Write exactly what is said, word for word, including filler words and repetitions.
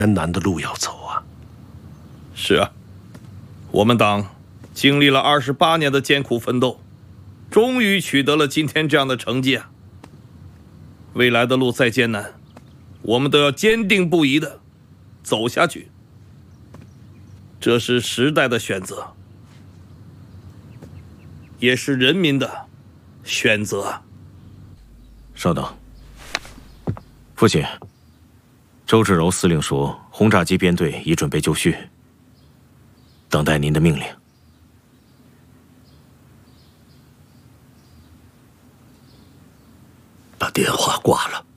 艰难的路要走啊。 是啊，我们党经历了二十八年的艰苦奋斗，终于取得了今天这样的成绩啊。未来的路再艰难，我们都要坚定不移的走下去。这是时代的选择，也是人民的选择。 稍等，父亲，周志柔司令说，轰炸机编队已准备就绪，等待您的命令。 把电话挂了。